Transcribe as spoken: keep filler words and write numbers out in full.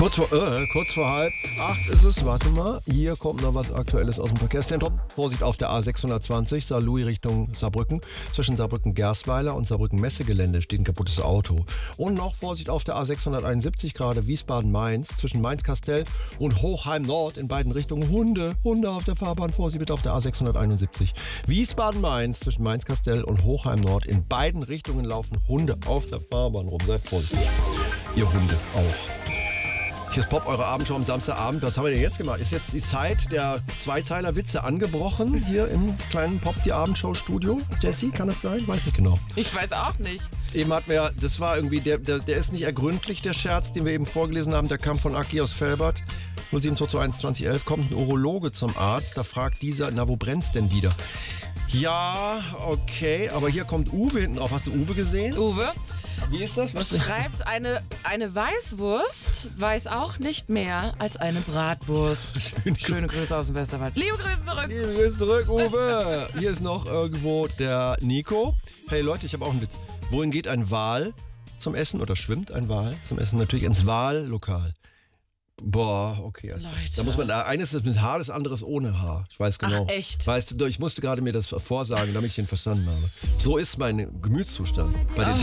Kurz vor, äh, kurz vor halb acht ist es, warte mal, hier kommt noch was Aktuelles aus dem Verkehrszentrum. Vorsicht auf der A sechshundertzwanzig, Saarlouis Richtung Saarbrücken. Zwischen Saarbrücken-Gersweiler und Saarbrücken-Messegelände steht ein kaputtes Auto. Und noch Vorsicht auf der A sechshunderteinundsiebzig, gerade Wiesbaden-Mainz, zwischen Mainz-Kastell und Hochheim-Nord in beiden Richtungen. Hunde, Hunde auf der Fahrbahn, Vorsicht bitte auf der A sechshunderteinundsiebzig. Wiesbaden-Mainz zwischen Mainz-Kastell und Hochheim-Nord in beiden Richtungen laufen Hunde auf der Fahrbahn rum. Seid vorsichtig. Ihr Hunde auch. Hier ist Pop, eure Abendshow am Samstagabend. Was haben wir denn jetzt gemacht? Ist jetzt die Zeit der Zweizeiler-Witze angebrochen hier im kleinen Pop, die Abendshow-Studio? Jessie, kann das sein? Weiß nicht genau. Ich weiß auch nicht. Eben hatten wir, das war irgendwie, der, der, der ist nicht ergründlich, der Scherz, den wir eben vorgelesen haben. Der kam von Aki aus Velbert. null sieben zwei zwei eins zwanzig elf kommt ein Urologe zum Arzt. Da fragt dieser, na, wo brennt's denn wieder? Ja, okay, aber hier kommt Uwe hinten drauf. Hast du Uwe gesehen? Uwe Wie ist das? Was schreibt, eine, eine Weißwurst weiß auch nicht mehr als eine Bratwurst. Schöne, Schöne Grüße aus dem Westerwald. Liebe Grüße zurück. Liebe Grüße zurück, Uwe. Hier ist noch irgendwo der Nico. Hey Leute, ich habe auch einen Witz. Wohin geht ein Wal zum Essen oder schwimmt ein Wal zum Essen? Natürlich ins Wahllokal. Boah, okay. Also, Leute. da muss man, da eines ist mit Haar, das andere ist ohne Haar. Ich weiß genau. Ach, echt? Weißt du, ich musste gerade mir das vorsagen, damit ich den verstanden habe. So ist mein Gemütszustand bei den